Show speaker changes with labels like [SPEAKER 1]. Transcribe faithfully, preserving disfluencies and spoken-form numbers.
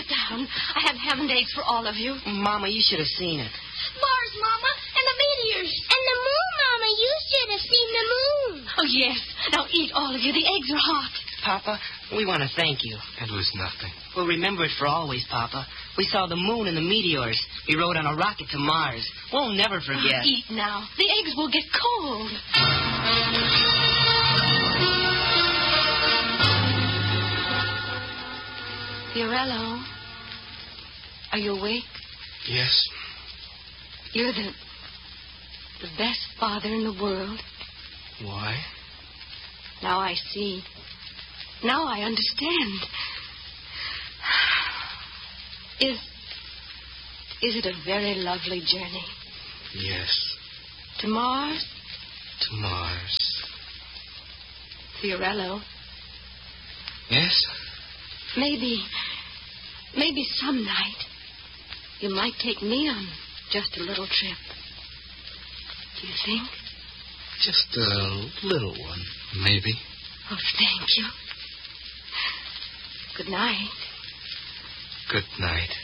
[SPEAKER 1] down. I have ham and eggs for all of you.
[SPEAKER 2] Mama, you should have seen it.
[SPEAKER 3] Mars, Mama, and the meteors. And the moon, Mama. You should have seen the moon.
[SPEAKER 1] Oh, yes. Now eat, all of you. The eggs are hot.
[SPEAKER 2] Papa, we want to thank you.
[SPEAKER 4] It was nothing.
[SPEAKER 2] We'll remember it for always, Papa. We saw the moon and the meteors. We rode on a rocket to Mars. We'll never forget.
[SPEAKER 1] Oh, eat now. The eggs will get cold. Fiorello, are you awake?
[SPEAKER 4] Yes.
[SPEAKER 1] You're the the best father in the world.
[SPEAKER 4] Why?
[SPEAKER 1] Now I see. Now I understand. Is is it a very lovely journey?
[SPEAKER 4] Yes.
[SPEAKER 1] To Mars?
[SPEAKER 4] To Mars.
[SPEAKER 1] Fiorello,
[SPEAKER 4] Yes?
[SPEAKER 1] maybe, maybe some night you might take me on just a little trip. Do you think?
[SPEAKER 4] Just a little one, maybe.
[SPEAKER 1] Oh, thank you. Good night.
[SPEAKER 4] Good night.